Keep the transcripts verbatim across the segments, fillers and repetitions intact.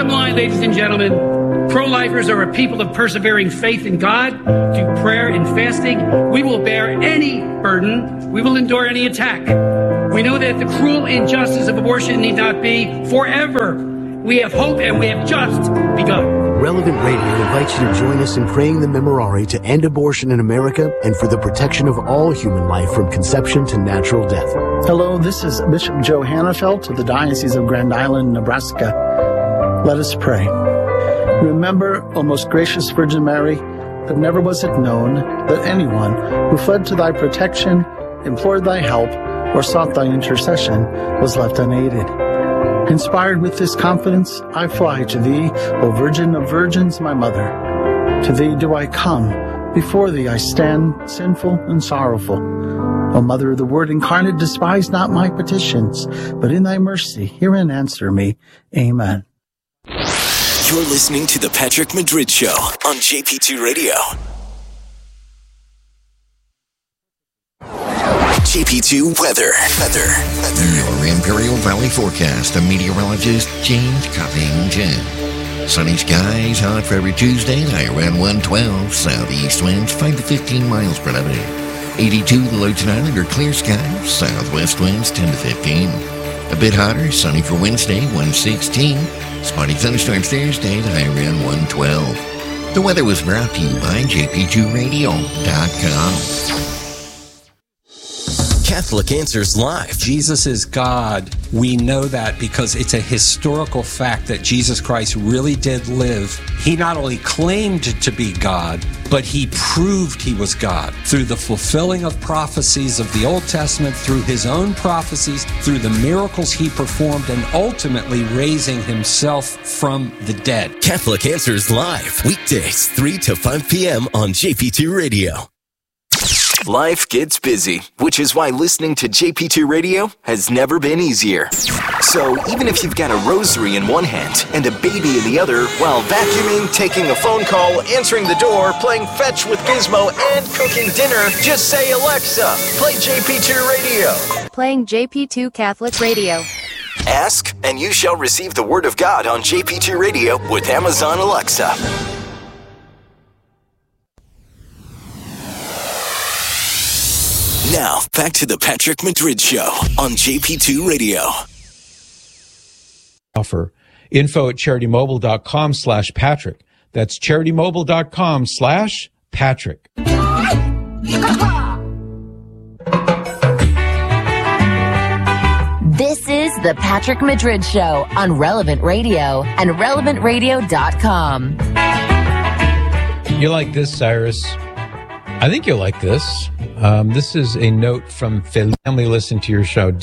Bottom line, ladies and gentlemen, pro-lifers are a people of persevering faith in God, through prayer and fasting. We will bear any burden. We will endure any attack. We know that the cruel injustice of abortion need not be forever. We have hope, and we have just begun. Relevant Radio invites you to join us in praying the Memorare to end abortion in America and for the protection of all human life from conception to natural death. Hello, this is Bishop Joe Hannafelt of the Diocese of Grand Island, Nebraska. Let us pray. Remember, O most gracious Virgin Mary, that never was it known that anyone who fled to thy protection, implored thy help, or sought thy intercession was left unaided. Inspired with this confidence, I fly to thee, O Virgin of Virgins, my mother. To thee do I come, before thee I stand, sinful and sorrowful. O Mother of the Word incarnate, despise not my petitions, but in thy mercy hear and answer me. Amen. You're listening to The Patrick Madrid Show on J P two Radio. J P two weather. Weather. Weather. Your Imperial Valley forecast. A meteorologist, James Covington. Sunny skies, hot for every Tuesday. High around one twelve. Southeast winds five to fifteen miles per hour. eighty-two the low tonight under clear skies. Southwest winds ten to fifteen. A bit hotter, sunny for Wednesday, one sixteen. Spotty thunderstorms Thursday, high around one twelve. The weather was brought to you by J P two radio dot com. Catholic Answers Live. Jesus is God. We know that because it's a historical fact that Jesus Christ really did live. He not only claimed to be God, but he proved he was God through the fulfilling of prophecies of the Old Testament, through his own prophecies, through the miracles he performed, and ultimately raising himself from the dead. Catholic Answers Live. Weekdays, three to five p.m. on J P two Radio. Life gets busy, which is why listening to J P two Radio has never been easier. So even if you've got a rosary in one hand and a baby in the other, while vacuuming, taking a phone call, answering the door, playing fetch with Gizmo, and cooking dinner, just say, Alexa, play J P two Radio. Playing J P two Catholic Radio. Ask, and you shall receive the Word of God on J P two Radio with Amazon Alexa. Now, back to the Patrick Madrid Show on J P two Radio. Offer info at charitymobile.com slash Patrick. That's charitymobile.com slash Patrick. This is the Patrick Madrid Show on Relevant Radio and relevant radio dot com. You like this, Cyrus? I think you'll like this. Um, this is a note from family listening to your show.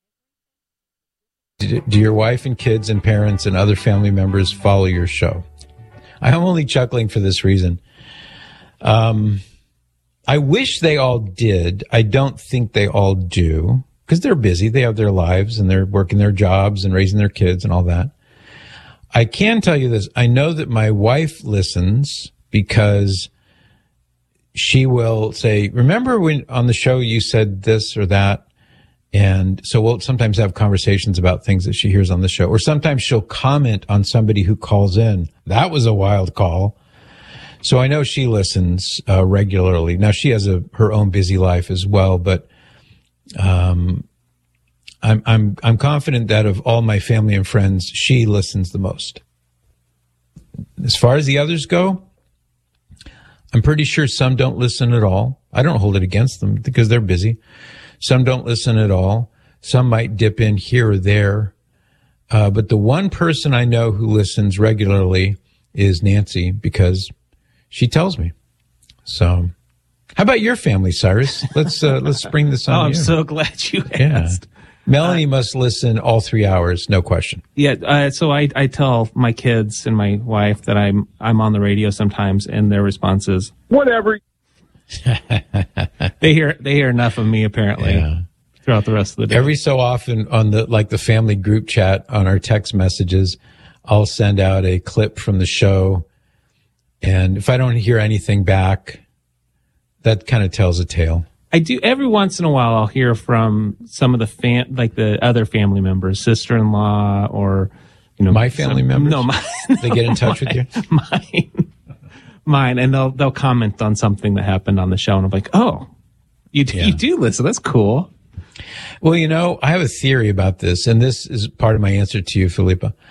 Do, do your wife and kids and parents and other family members follow your show? I am only chuckling for this reason. Um, I wish they all did. I don't think they all do because they're busy. They have their lives and they're working their jobs and raising their kids and all that. I can tell you this. I know that my wife listens because she will say, remember when on the show you said this or that? And so we'll sometimes have conversations about things that she hears on the show. Or sometimes she'll comment on somebody who calls in. That was a wild call. So I know she listens uh, regularly. Now she has a her own busy life as well, but um, I'm I'm I'm confident that of all my family and friends, she listens the most. As far as the others go, I'm pretty sure some don't listen at all. I don't hold it against them because they're busy. Some don't listen at all. Some might dip in here or there. Uh, but the one person I know who listens regularly is Nancy because she tells me. So how about your family, Cyrus? Let's, uh, let's bring this on. Oh, I'm you. so glad you asked. Yeah. Melanie uh, must listen all three hours, no question. Yeah, uh, so I, I tell my kids and my wife that I'm I'm on the radio sometimes, and their response is whatever. they hear they hear enough of me apparently yeah. throughout the rest of the day. Every so often on the like the family group chat on our text messages, I'll send out a clip from the show, and if I don't hear anything back, that kind of tells a tale. I do every once in a while. I'll hear from some of the fam, like the other family members, sister-in-law or you know, my family some, members. No, mine. They get in touch mine, with you. Mine, mine, and they'll they'll comment on something that happened on the show, and I'm like, oh, you do, Yeah. you do listen. That's cool. Well, you know, I have a theory about this, and this is part of my answer to you, Philippa.